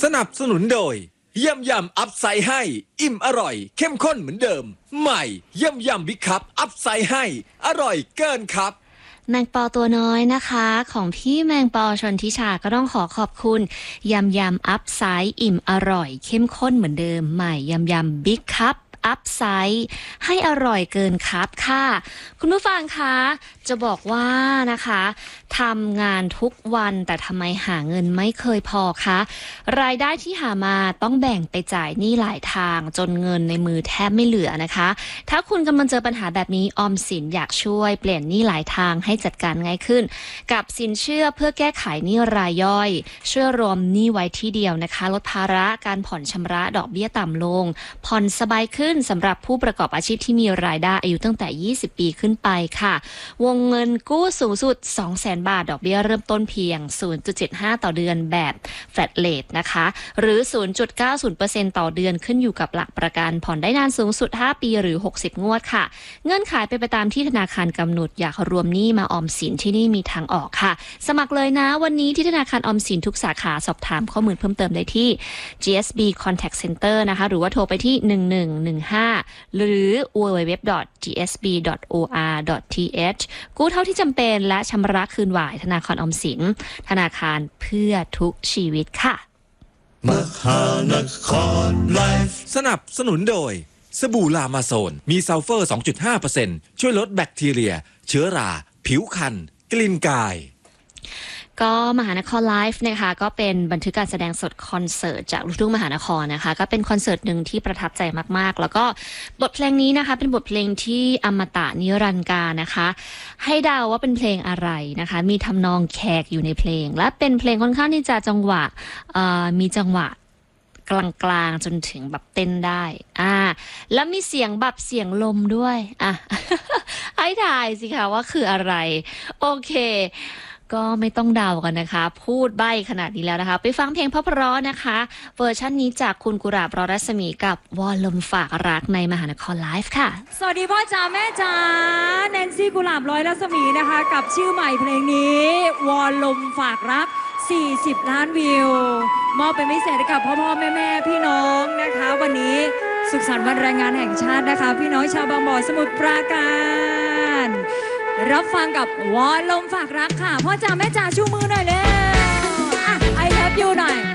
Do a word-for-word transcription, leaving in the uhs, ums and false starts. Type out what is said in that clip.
สนับสนุนโดยยำยำอัพไซด์ให้อิ่มอร่อยเข้มข้นเหมือนเดิมใหม่ยำยำบิ๊กคัพอัพไซด์ให้อร่อยเกินครับแมงปอตัวน้อยนะคะของพี่แมงปอชนทิชาก็ต้องขอขอบคุณยำยำอัพไซด์อิ่มอร่อยเข้มข้นเหมือนเดิมใหม่ยำยำบิ๊กคัพอัพไซด์ให้อร่อยเกินครับค่ะคุณผู้ฟังคะจะบอกว่านะคะทำงานทุกวันแต่ทำไมหาเงินไม่เคยพอคะรายได้ที่หามาต้องแบ่งไปจ่ายหนี้หลายทางจนเงินในมือแทบไม่เหลือนะคะถ้าคุณกำลังเจอปัญหาแบบนี้ออมสินอยากช่วยเปลี่ยนหนี้หลายทางให้จัดการง่ายขึ้นกับสินเชื่อเพื่อแก้ไขหนี้รายย่อยช่วยรวมหนี้ไว้ที่เดียวนะคะลดภาระการผ่อนชำระดอกเบี้ยต่ำลงผ่อนสบายขึ้นสำหรับผู้ประกอบอาชีพที่มีรายได้อายุตั้งแต่ยี่สิบปีขึ้นไปค่ะวงเงินกู้สูงสุด สองแสน บาทดอกเบี้ยเริ่มต้นเพียง ศูนย์จุดเจ็ดห้า ต่อเดือนแบบ flat rate นะคะหรือ ศูนย์จุดเก้าศูนย์เปอร์เซ็นต์ ต่อเดือนขึ้นอยู่กับหลักประกันผ่อนได้นานสูงสุดห้าปีหรือหกสิบงวดค่ะเงื่อนไขเป็นไปตามที่ธนาคารกำหนดอยากรวมหนี้มาออมสินที่นี่มีทางออกค่ะสมัครเลยนะวันนี้ที่ธนาคารออมสินทุกสาขาสอบถามข้อมูลเพิ่มเติมได้ที่ จี เอส บี Contact Center นะคะหรือว่าโทรไปที่หนึ่งหนึ่งหนึ่งห้าหรือ ดับเบิลยู ดับเบิลยู ดับเบิลยู ดอท จี เอส บี ดอท โอ อาร์ ดอท ที เอช กู้เท่าที่จำเป็นและชำระคืนไหวธนาคารออมสินธนาคารเพื่อทุกชีวิตค่ะมหานครไลฟ์สนับสนุนโดยสบู่ลามาโซนมีซัลเฟอร์ สองจุดห้าเปอร์เซ็นต์ ช่วยลดแบคทีเรียเชื้อราผิวคันกลิ่นกายก็มหานครไลฟ์นะคะก็เป็นบันทึกการแสดงสดคอนเสิร์ตจากลูกทุ่งมหานครนะคะก็เป็นคอนเสิร์ตหนึ่งที่ประทับใจมากๆแล้วก็บทเพลงนี้นะคะเป็นบทเพลงที่อมตะนิรันดร์กาลนะคะให้เดาว่าเป็นเพลงอะไรนะคะมีทำนองแขกอยู่ในเพลงและเป็นเพลงค่อนข้างที่จะจังหวะมีจังหวะกลางๆจนถึงแบบเต้นได้อ่าแล้วมีเสียงแบบเสียงลมด้วยอ่ะ ให้ถ่ายสิคะว่าคืออะไรโอเคก็ไม่ต้องเดากันนะคะพูดใบ้ขนาดนี้แล้วนะคะไปฟังเพลงเพราะๆนะคะเวอร์ชันนี้จากคุณกุหลาบรอรัศมีกับวอลลมฝากรักในมหานครไลฟ์ค่ะสวัสดีพ่อจ๋าแม่จ๋าแนนซี่กุหลาบร้อยรัศมีนะคะกับชื่อใหม่เพลงนี้วอลลมฝากรักสี่สิบล้านวิวมอบเป็นพิเศษให้กับพ่อพ่อแม่แม่พี่น้องนะคะวันนี้สุขสันต์วันแรงงานแห่งชาตินะคะพี่น้องชาวบางบ่อสมุทรปราการรับฟังกับวอลลมฝากรักค่ะพ่อจ๋าแม่จ๋าชูมือหน่อยเร็วอ่ะ I love you หน่อย